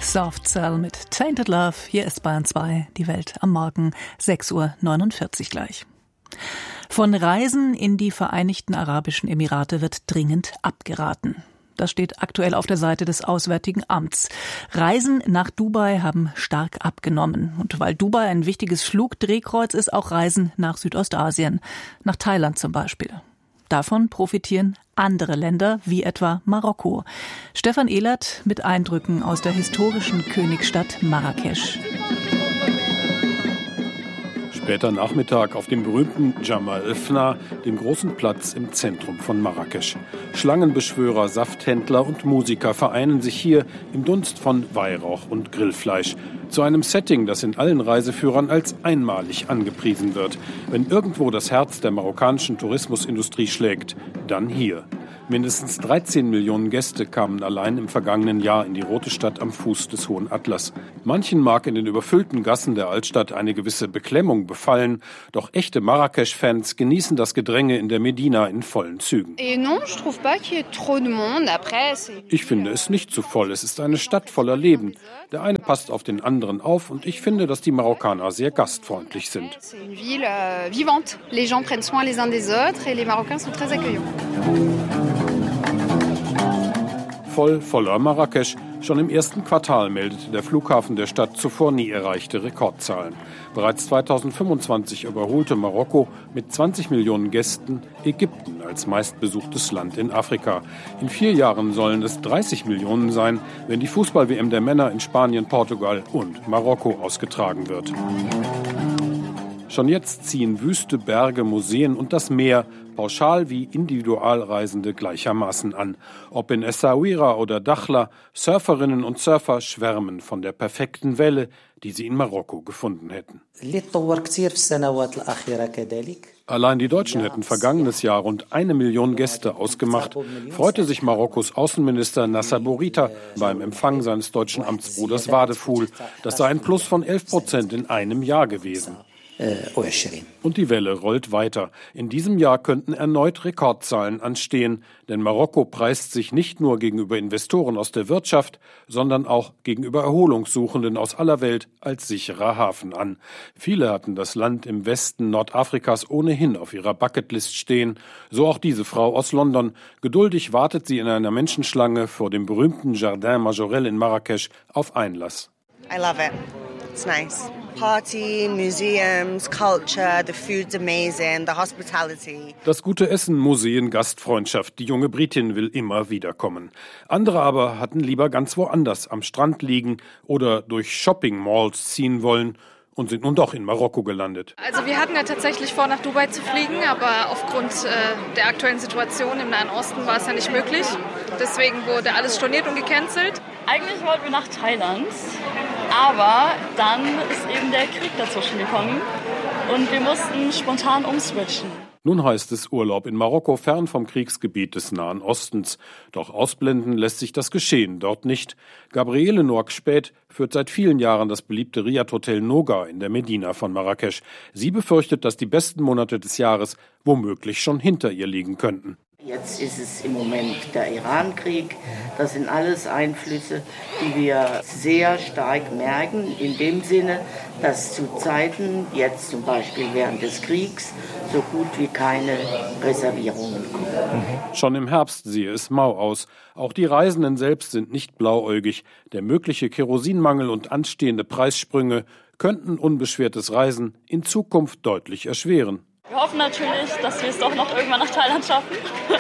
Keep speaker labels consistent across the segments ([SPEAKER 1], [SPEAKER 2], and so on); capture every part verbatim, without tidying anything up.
[SPEAKER 1] Soft Cell mit Tainted Love. Hier ist Bayern zwei, die Welt am Morgen, sechs Uhr neunundvierzig gleich. Von Reisen in die Vereinigten Arabischen Emirate wird dringend abgeraten. Das steht aktuell auf der Seite des Auswärtigen Amts. Reisen nach Dubai haben stark abgenommen. Und weil Dubai ein wichtiges Flugdrehkreuz ist, auch Reisen nach Südostasien, nach Thailand zum Beispiel. Davon profitieren andere Länder, wie etwa Marokko. Stefan Ehlert mit Eindrücken aus der historischen Königsstadt Marrakesch.
[SPEAKER 2] Später Nachmittag auf dem berühmten Jamal el-Fna, dem großen Platz im Zentrum von Marrakesch. Schlangenbeschwörer, Safthändler und Musiker vereinen sich hier im Dunst von Weihrauch und Grillfleisch. Zu einem Setting, das in allen Reiseführern als einmalig angepriesen wird. Wenn irgendwo das Herz der marokkanischen Tourismusindustrie schlägt, dann hier. Mindestens dreizehn Millionen Gäste kamen allein im vergangenen Jahr in die Rote Stadt am Fuß des Hohen Atlas. Manchen mag in den überfüllten Gassen der Altstadt eine gewisse Beklemmung befallen, doch echte Marrakesch-Fans genießen das Gedränge in der Medina in vollen Zügen. Ich finde es nicht zu voll, es ist eine Stadt voller Leben. Der eine passt auf den anderen auf und ich finde, dass die Marokkaner sehr gastfreundlich sind. Voll, voller Marrakesch. Schon im ersten Quartal meldete der Flughafen der Stadt zuvor nie erreichte Rekordzahlen. Bereits zweitausendfünfundzwanzig überholte Marokko mit zwanzig Millionen Gästen Ägypten als meistbesuchtes Land in Afrika. In vier Jahren sollen es dreißig Millionen sein, wenn die Fußball-W M der Männer in Spanien, Portugal und Marokko ausgetragen wird. Schon jetzt ziehen Wüste, Berge, Museen und das Meer pauschal wie Individualreisende gleichermaßen an. Ob in Essaouira oder Dakhla, Surferinnen und Surfer schwärmen von der perfekten Welle, die sie in Marokko gefunden hätten. Allein die Deutschen hätten vergangenes Jahr rund eine Million Gäste ausgemacht, freute sich Marokkos Außenminister Nasser Bourita beim Empfang seines deutschen Amtsbruders Wadeful. Das sei ein Plus von elf Prozent in einem Jahr gewesen. Und die Welle rollt weiter. In diesem Jahr könnten erneut Rekordzahlen anstehen, denn Marokko preist sich nicht nur gegenüber Investoren aus der Wirtschaft, sondern auch gegenüber Erholungssuchenden aus aller Welt als sicherer Hafen an. Viele hatten das Land im Westen Nordafrikas ohnehin auf ihrer Bucketlist stehen, so auch diese Frau aus London. Geduldig wartet sie in einer Menschenschlange vor dem berühmten Jardin Majorel in Marrakesch auf Einlass.
[SPEAKER 3] I love it. It's nice. Party, museums, culture, the food's amazing, the hospitality.
[SPEAKER 2] Das gute Essen, Museen, Gastfreundschaft. Die junge Britin will immer wiederkommen. Andere aber hatten lieber ganz woanders am Strand liegen oder durch Shopping-Malls ziehen wollen und sind nun doch in Marokko gelandet.
[SPEAKER 4] Also wir hatten ja tatsächlich vor, nach Dubai zu fliegen, aber aufgrund äh, der aktuellen Situation im Nahen Osten war es ja nicht möglich. Deswegen wurde alles storniert und gecancelt.
[SPEAKER 5] Eigentlich wollten wir nach Thailand, aber dann ist eben der Krieg dazwischen gekommen und wir mussten spontan umswitchen.
[SPEAKER 2] Nun heißt es Urlaub in Marokko, fern vom Kriegsgebiet des Nahen Ostens. Doch ausblenden lässt sich das Geschehen dort nicht. Gabriele Noack-Späth führt seit vielen Jahren das beliebte Riad-Hotel Noga in der Medina von Marrakesch. Sie befürchtet, dass die besten Monate des Jahres womöglich schon hinter ihr liegen könnten.
[SPEAKER 6] Jetzt ist es im Moment der Iran-Krieg. Das sind alles Einflüsse, die wir sehr stark merken, in dem Sinne, dass zu Zeiten, jetzt zum Beispiel während des Kriegs, so gut wie keine Reservierungen kommen.
[SPEAKER 2] Schon im Herbst sehe es mau aus. Auch die Reisenden selbst sind nicht blauäugig. Der mögliche Kerosinmangel und anstehende Preissprünge könnten unbeschwertes Reisen in Zukunft deutlich erschweren.
[SPEAKER 5] Wir hoffen natürlich, dass wir es doch noch irgendwann nach Thailand schaffen,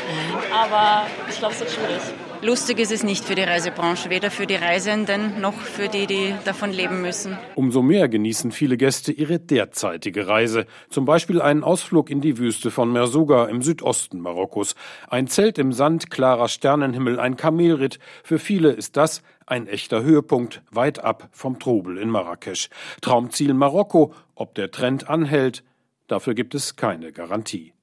[SPEAKER 5] aber ich glaube, es wird schwierig.
[SPEAKER 7] Lustig ist es nicht für die Reisebranche, weder für die Reisenden noch für die, die davon leben müssen.
[SPEAKER 2] Umso mehr genießen viele Gäste ihre derzeitige Reise. Zum Beispiel einen Ausflug in die Wüste von Merzouga im Südosten Marokkos. Ein Zelt im Sand, klarer Sternenhimmel, ein Kamelritt. Für viele ist das ein echter Höhepunkt, weit ab vom Trubel in Marrakesch. Traumziel Marokko, ob der Trend anhält, dafür gibt es keine Garantie.